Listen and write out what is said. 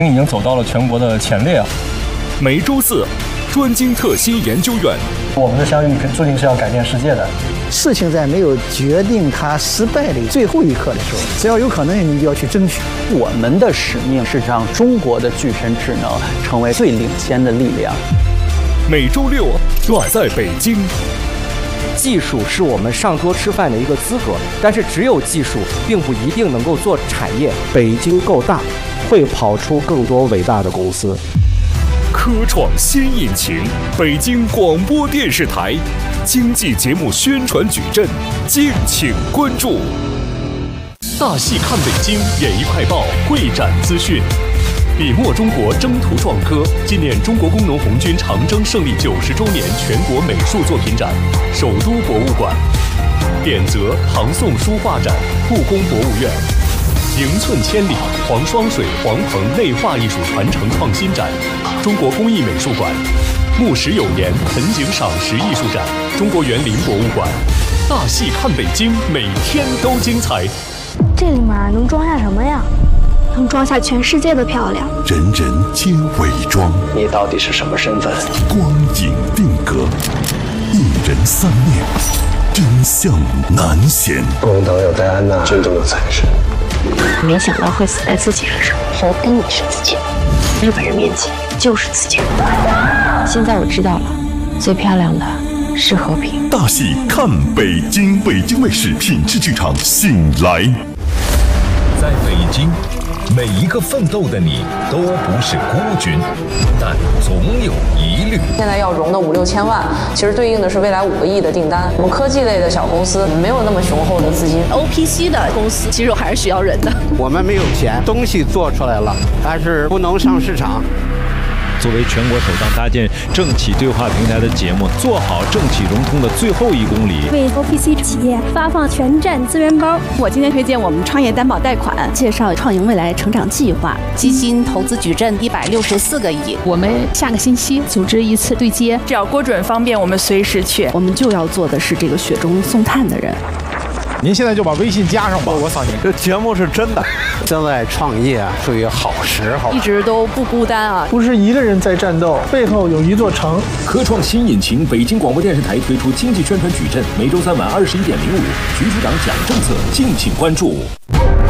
已经走到了全国的前列。 每周四，专精特新研究院。 我们的相遇注定是要改变世界的。 事情在没有决定它失败的最后一刻的时候，只要有可能，你就要去争取。 我们的使命是让中国的具身智能成为最领先的力量。 每周六，我在北京。 技术是我们上桌吃饭的一个资格，但是只有技术并不一定能够做产业。 北京够大，会跑出更多伟大的公司。 科创新引擎，北京广播电视台经济节目宣传矩阵，敬请关注。大戏看北京演艺快报会展资讯。笔墨中国征途壮歌，纪念中国工农红军长征胜利90周年全国美术作品展，首都博物馆。典则唐宋书画展，故宫博物院。迎寸千里，黄双水黄棚内画艺术传承创新展，中国工艺美术馆。木石有岩盆景赏石艺术展，中国园林博物馆。大戏看北京，每天都精彩。 这里面能装下什么呀？能装下全世界的漂亮。 人人皆伪装， 你到底是什么身份？ 光影定格，一人三面，真相难显。 共产党有戴安娜真正的财神。 没想到会死在自己的手，和跟你是自己人，日本人面前就是自己人。现在我知道了，最漂亮的是和平。 大戏看北京，北京卫视品质剧场醒来。 在北京，每一个奋斗的你都不是孤军，但总有疑虑。 现在要融的5、6千万，其实对应的是未来5个亿的订单。我们科技类的小公司没有那么雄厚的资金。 OPC 的公司其实还是需要人的。 我们没有钱，东西做出来了，但是不能上市场。 作为全国首档搭建政企对话平台的节目，做好政企融通的最后1公里， 为 OPC 企业发放全站资源包。 我今天推荐我们创业担保贷款，介绍创盈未来成长计划，基金投资矩阵164个亿。 我们下个星期组织一次对接， 只要郭准方便，我们随时去。 我们就要做的是这个雪中送炭的人。 您现在就把微信加上吧， 我扫您。 这节目是真的。 现在创业啊，属于好时候， 一直都不孤单啊， 不是一个人在战斗，背后有一座城。 科创新引擎，北京广播电视台推出经济宣传矩阵，每周3晚21.05，局长讲政策，敬请关注。